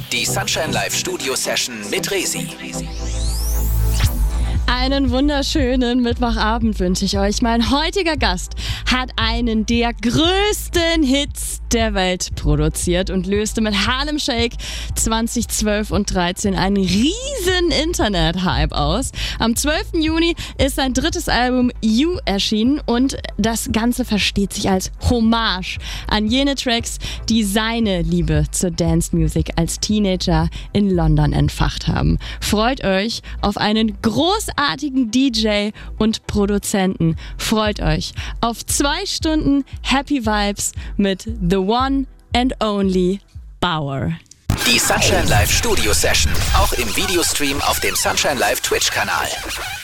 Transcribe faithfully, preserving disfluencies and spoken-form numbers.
Die Sunshine Live Studio Session mit Resi. Einen wunderschönen Mittwochabend wünsche ich euch. Mein heutiger Gast hat einen der größten Hits der Welt produziert und löste mit Harlem Shake zwanzig zwölf und dreizehn einen riesen Internet-Hype aus. Am zwölften Juni ist sein drittes Album You erschienen und das Ganze versteht sich als Hommage an jene Tracks, die seine Liebe zur Dance-Music als Teenager in London entfacht haben. Freut euch auf einen großartigen D J und Produzenten. Freut euch auf zwei Stunden Happy Vibes mit The One and Only Bauer. Die Sunshine Live Studio Session, auch im Videostream auf dem Sunshine Live Twitch-Kanal.